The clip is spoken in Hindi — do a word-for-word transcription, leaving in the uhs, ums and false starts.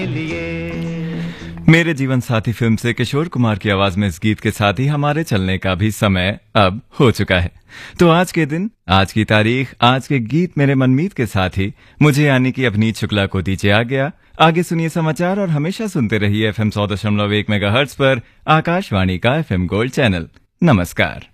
मेरे जीवन साथी फिल्म से किशोर कुमार की आवाज में इस गीत के साथ ही हमारे चलने का भी समय अब हो चुका है। तो आज के दिन, आज की तारीख, आज के गीत मेरे मनमीत के साथ ही मुझे यानी कि अवनीत शुक्ला को दीजिए आ गया। आगे सुनिए समाचार और हमेशा सुनते रहिए एफ एम सौ दशमलव एक मेगाहर्ट्ज पर आकाशवाणी का एफ एम गोल्ड चैनल। नमस्कार।